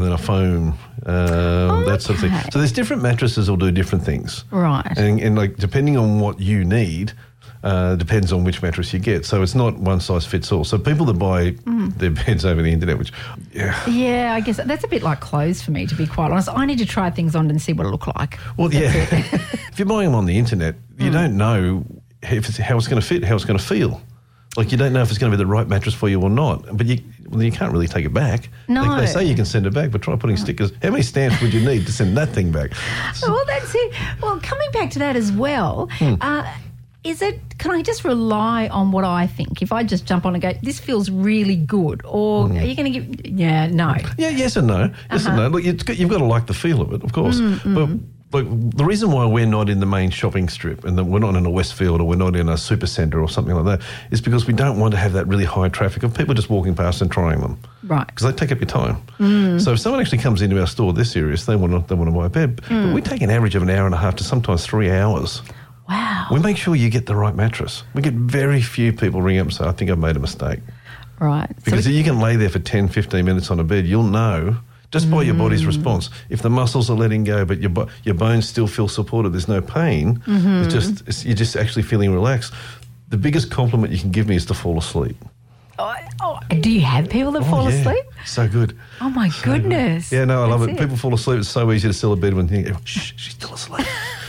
than a foam, that sort of thing. So there's different mattresses will do different things. Right. And like depending on what you need, depends on which mattress you get. So it's not one size fits all. So people that buy their beds over the internet, which, Yeah, I guess that's a bit like clothes for me, to be quite honest. I need to try things on and see what it look like. Well, if you're buying them on the internet, you don't know how it's going to fit, how it's going to feel. Like you don't know if it's going to be the right mattress for you or not. But you can't really take it back. No. They say you can send it back, but try putting stickers. How many stamps would you need to send that thing back? Well, that's it. Well, coming back to that as well, can I just rely on what I think? If I just jump on and go, this feels really good, or are you going to give, no. Yeah, yes and no. Yes and no. Look, you've got to like the feel of it, of course. But the reason why we're not in the main shopping strip and that we're not in a Westfield or we're not in a super centre or something like that is because we don't want to have that really high traffic of people just walking past and trying them. Right. Because they take up your time. So if someone actually comes into our store this serious, they want to buy a bed. But we take an average of an hour and a half to sometimes 3 hours. Wow. We make sure you get the right mattress. We get very few people ring up and say, I think I've made a mistake. Right. Because you can lay there for 10, 15 minutes on a bed, you'll know just by your body's response. If the muscles are letting go but your bones still feel supported, there's no pain, you're just actually feeling relaxed. The biggest compliment you can give me is to fall asleep. Do you have people that fall asleep? So good. Oh, my goodness. Good. Yeah, no, I love it. People fall asleep. It's so easy to sell a bed when you think, shh, she's still asleep.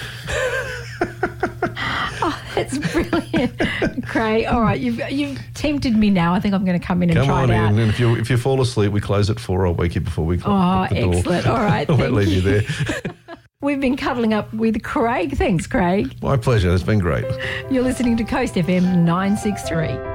That's brilliant. Craig, all right, you've tempted me now. I think I'm going to come in and try it out. And if you fall asleep, we close at 4. I'll wake you before we close the door. Excellent. All right, I won't leave you there. We've been cuddling up with Craig. Thanks, Craig. My pleasure. It's been great. You're listening to Coast FM 963.